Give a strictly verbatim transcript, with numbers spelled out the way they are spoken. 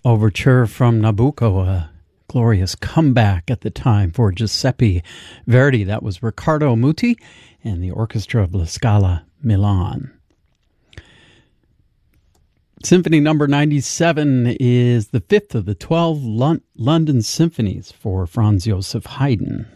Overture from Nabucco, a glorious comeback at the time for Giuseppe Verdi. That was Riccardo Muti and the Orchestra of La Scala Milan. Symphony number ninety-seven is the fifth of the twelve Lon- London symphonies for Franz Joseph Haydn.